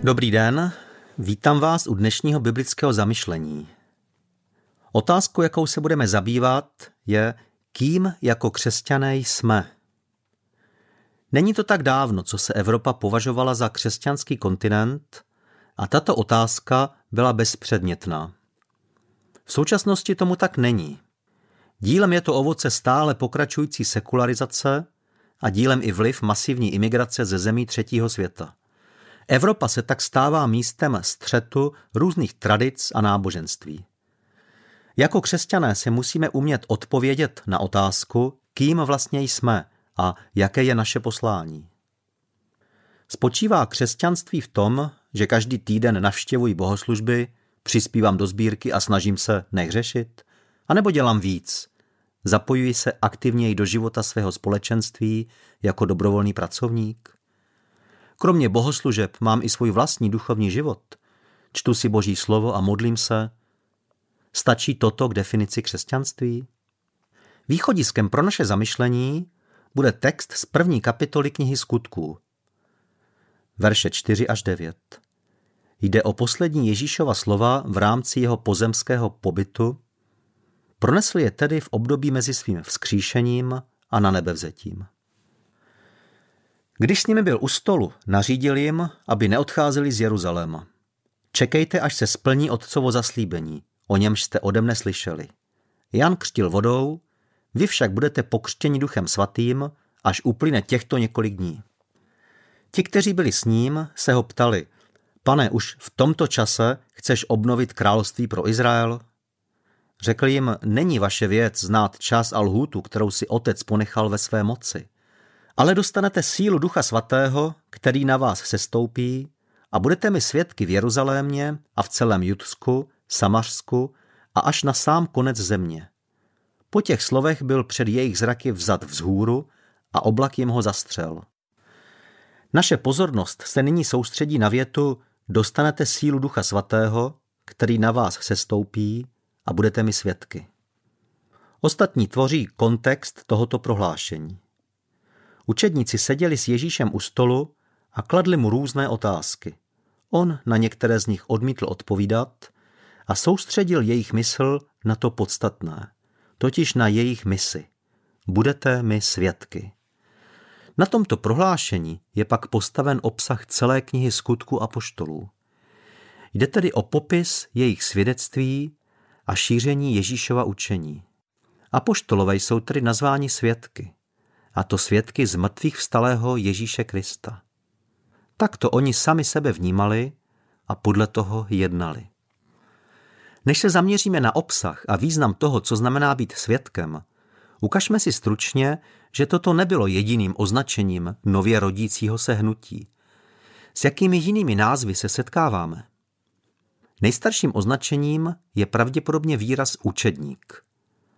Dobrý den, vítám vás u dnešního biblického zamyšlení. Otázkou, jakou se budeme zabývat, je, kým jako křesťané jsme. Není to tak dávno, co se Evropa považovala za křesťanský kontinent a tato otázka byla bezpředmětná. V současnosti tomu tak není. Dílem je to ovoce stále pokračující sekularizace a dílem i vliv masivní imigrace ze zemí třetího světa. Evropa se tak stává místem střetu různých tradic a náboženství. Jako křesťané si musíme umět odpovědět na otázku, kým vlastně jsme a jaké je naše poslání. Spočívá křesťanství v tom, že každý týden navštěvuji bohoslužby, přispívám do sbírky a snažím se nehřešit? A nebo dělám víc? Zapojuji se aktivněji do života svého společenství jako dobrovolný pracovník? Kromě bohoslužeb mám i svůj vlastní duchovní život. Čtu si Boží slovo a modlím se. Stačí toto k definici křesťanství? Východiskem pro naše zamyšlení bude text z 1. kapitoly knihy Skutků. Verše 4 až 9. Jde o poslední Ježíšova slova v rámci jeho pozemského pobytu. Pronesl je tedy v období mezi svým vzkříšením a nanebevzetím. Když s nimi byl u stolu, nařídil jim, aby neodcházeli z Jeruzaléma. Čekejte, až se splní otcovo zaslíbení, o němž jste ode mne slyšeli. Jan křtil vodou, vy však budete pokřtěni Duchem svatým, až uplyne těchto několik dní. Ti, kteří byli s ním, se ho ptali, Pane, už v tomto čase chceš obnovit království pro Izrael? Řekl jim, není vaše věc znát čas a lhůtu, kterou si Otec ponechal ve své moci. Ale dostanete sílu Ducha svatého, který na vás sestoupí a budete mi svědky v Jeruzalémě a v celém Judsku, Samařsku a až na sám konec země. Po těch slovech byl před jejich zraky vzat vzhůru a oblak jim ho zastřel. Naše pozornost se nyní soustředí na větu dostanete sílu Ducha svatého, který na vás sestoupí a budete mi svědky. Ostatní tvoří kontext tohoto prohlášení. Učedníci seděli s Ježíšem u stolu a kladli mu různé otázky. On na některé z nich odmítl odpovídat a soustředil jejich mysl na to podstatné, totiž na jejich misi. Budete mi svědky. Na tomto prohlášení je pak postaven obsah celé knihy Skutků apoštolů. Jde tedy o popis jejich svědectví a šíření Ježíšova učení. Apoštolové jsou tedy nazváni svědky, a to svědky z mrtvých vstalého Ježíše Krista. Takto oni sami sebe vnímali a podle toho jednali. Než se zaměříme na obsah a význam toho, co znamená být svědkem, ukažme si stručně, že toto nebylo jediným označením nově rodícího se hnutí. S jakými jinými názvy se setkáváme? Nejstarším označením je pravděpodobně výraz učedník.